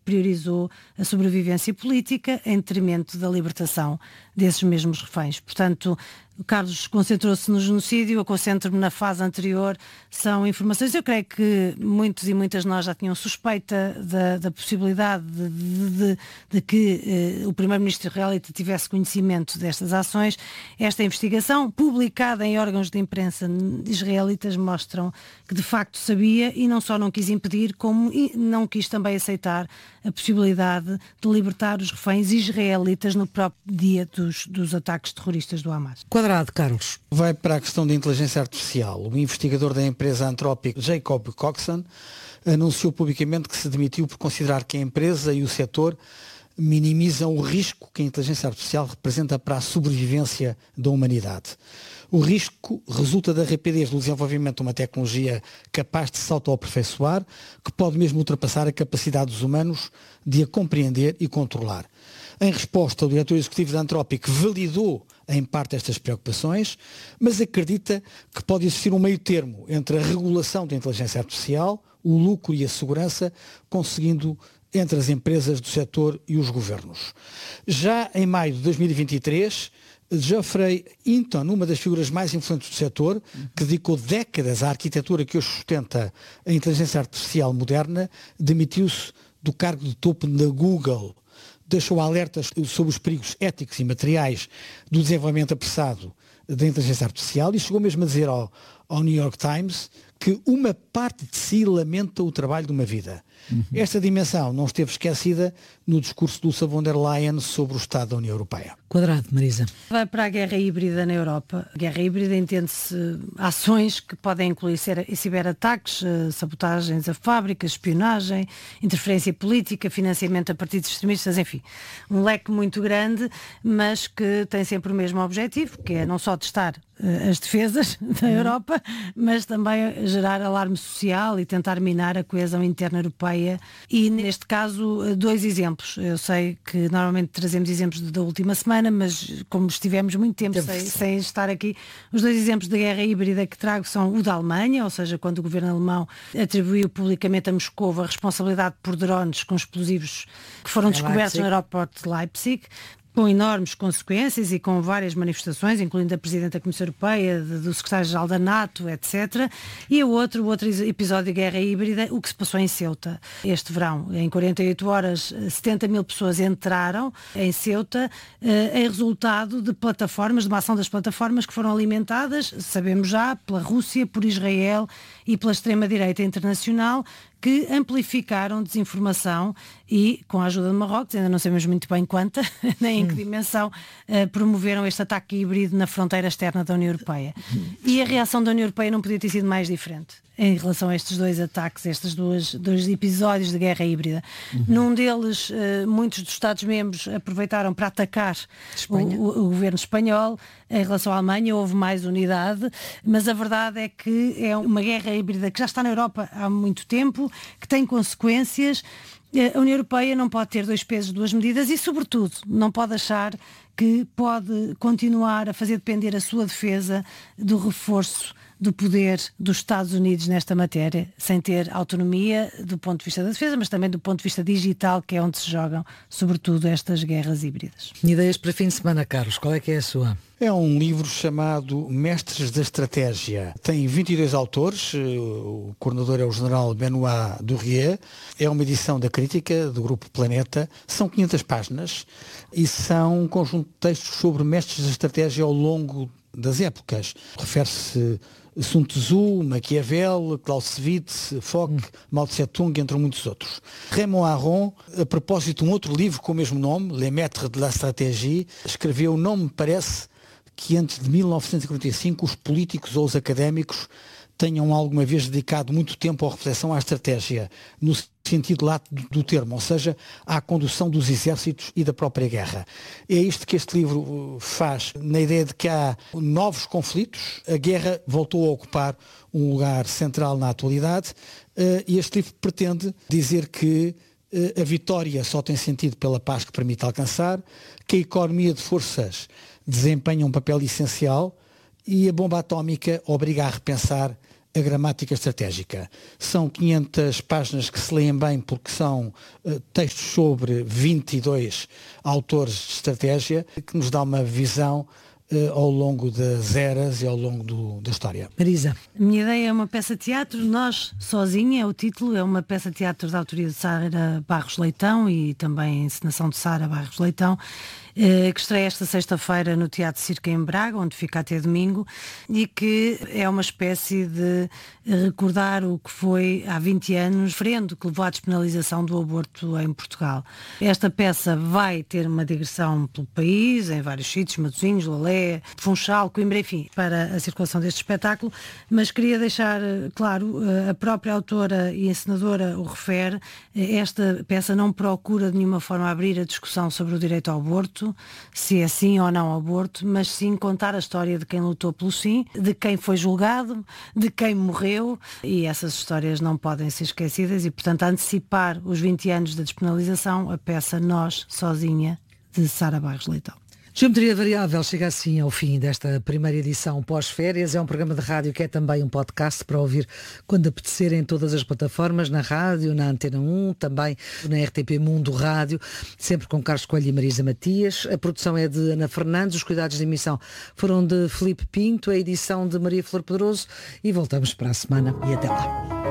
priorizou a sobrevivência política em detrimento da libertação desses mesmos reféns. Portanto, o Carlos concentrou-se no genocídio, eu concentro-me na fase anterior, são informações, eu creio que muitos e muitas de nós já tinham suspeita da possibilidade de que o primeiro-ministro israelita tivesse conhecimento destas ações. Esta investigação, publicada em órgãos de imprensa israelitas, mostram que de facto sabia e não só não quis impedir, como não quis também aceitar a possibilidade de libertar os reféns israelitas no próprio dia dos ataques terroristas do Hamas. Quadrado, Carlos. Vai para a questão da inteligência artificial. O investigador da empresa Anthropic, Jacob Coxon, anunciou publicamente que se demitiu por considerar que a empresa e o setor minimizam o risco que a inteligência artificial representa para a sobrevivência da humanidade. O risco resulta da rapidez do desenvolvimento de uma tecnologia capaz de se autoaperfeiçoar, que pode mesmo ultrapassar a capacidade dos humanos de a compreender e controlar. Em resposta, o diretor executivo da Anthropic validou em parte estas preocupações, mas acredita que pode existir um meio termo entre a regulação da inteligência artificial, o lucro e a segurança, conseguindo entre as empresas do setor e os governos. Já em maio de 2023, Geoffrey Hinton, uma das figuras mais influentes do setor, que dedicou décadas à arquitetura que hoje sustenta a inteligência artificial moderna, demitiu-se do cargo de topo da Google. Deixou alertas sobre os perigos éticos e materiais do desenvolvimento apressado da inteligência artificial e chegou mesmo a dizer ao New York Times que uma parte de si lamenta o trabalho de uma vida. Esta dimensão não esteve esquecida no discurso de Ursula von der Leyen sobre o Estado da União Europeia. Quadrado, Marisa. Vai para a guerra híbrida na Europa. A guerra híbrida entende-se ações que podem incluir ciberataques, sabotagens a fábricas, espionagem, interferência política, financiamento a partidos extremistas, enfim. Um leque muito grande, mas que tem sempre o mesmo objetivo, que é não só testar as defesas da Europa, mas também gerar alarme social e tentar minar a coesão interna europeia. E neste caso, dois exemplos. Eu sei que normalmente trazemos exemplos da última semana, mas como estivemos muito tempo sem estar aqui, os dois exemplos de guerra híbrida que trago são o da Alemanha, ou seja, quando o governo alemão atribuiu publicamente a Moscou a responsabilidade por drones com explosivos que foram descobertos no aeroporto de Leipzig, com enormes consequências e com várias manifestações, incluindo a Presidente da Comissão Europeia, do Secretário-Geral da NATO, etc. E o outro episódio de guerra híbrida, o que se passou em Ceuta este verão. Em 48 horas, 70 mil pessoas entraram em Ceuta em resultado de plataformas, de uma ação das plataformas que foram alimentadas, sabemos já, pela Rússia, por Israel e pela extrema-direita internacional, que amplificaram desinformação e, com a ajuda de Marrocos, ainda não sabemos muito bem quanta, nem em que dimensão, promoveram este ataque híbrido na fronteira externa da União Europeia. E a reação da União Europeia não podia ter sido mais diferente em relação a estes dois ataques, estes dois episódios de guerra híbrida. Num deles, muitos dos Estados-membros aproveitaram para atacar o governo espanhol. Em relação à Alemanha, houve mais unidade, mas a verdade é que é uma guerra híbrida que já está na Europa há muito tempo, que tem consequências. A União Europeia não pode ter dois pesos, duas medidas e, sobretudo, não pode achar que pode continuar a fazer depender a sua defesa do reforço do poder dos Estados Unidos nesta matéria, sem ter autonomia do ponto de vista da defesa, mas também do ponto de vista digital, que é onde se jogam, sobretudo, estas guerras híbridas. Ideias para fim de semana, Carlos, qual é que é a sua? É um livro chamado Mestres da Estratégia. Tem 22 autores, o coordenador é o general Benoît Dourrier, é uma edição da Crítica, do Grupo Planeta, são 500 páginas e são um conjunto de textos sobre mestres da estratégia ao longo das épocas. Refere-se Sun Tzu, Maquiavel, Clausewitz, Foch, Mao Tse-tung, entre muitos outros. Raymond Aron, a propósito de um outro livro com o mesmo nome, Les Maîtres de la Stratégie, escreveu: não me parece que antes de 1945 os políticos ou os académicos tenham alguma vez dedicado muito tempo à reflexão à estratégia, no sentido lato do termo, ou seja, à condução dos exércitos e da própria guerra. É isto que este livro faz, na ideia de que há novos conflitos, a guerra voltou a ocupar um lugar central na atualidade, e este livro pretende dizer que a vitória só tem sentido pela paz que permite alcançar, que a economia de forças desempenha um papel essencial e a bomba atómica obriga a repensar a gramática estratégica. São 500 páginas que se leem bem porque são textos sobre 22 autores de estratégia que nos dá uma visão ao longo das eras e ao longo da história. Marisa. A minha ideia é uma peça de teatro, Nós Sozinha é o título, é uma peça de teatro da autoria de Sara Barros Leitão e também a encenação de Sara Barros Leitão, que estreia esta sexta-feira no Teatro Circo em Braga, onde fica até domingo, e que é uma espécie de recordar o que foi há 20 anos, o referendo que levou à despenalização do aborto em Portugal. Esta peça vai ter uma digressão pelo país, em vários sítios, Matosinhos, Lolé, Funchal, Coimbra, enfim, para a circulação deste espetáculo, mas queria deixar claro, a própria autora e encenadora o refere, esta peça não procura de nenhuma forma abrir a discussão sobre o direito ao aborto, se é sim ou não aborto, mas sim contar a história de quem lutou pelo sim, de quem foi julgado, de quem morreu, e essas histórias não podem ser esquecidas e, portanto, antecipar os 20 anos da despenalização, a peça Nós Sozinha, de Sara Barros Leitão. Geometria Variável chega assim ao fim desta primeira edição pós-férias. É um programa de rádio que é também um podcast para ouvir quando apetecer em todas as plataformas, na rádio, na Antena 1, também na RTP Mundo Rádio, sempre com Carlos Coelho e Marisa Matias. A produção é de Ana Fernandes, os cuidados de emissão foram de Filipe Pinto, a edição de Maria Flor Pedroso, e voltamos para a semana e até lá.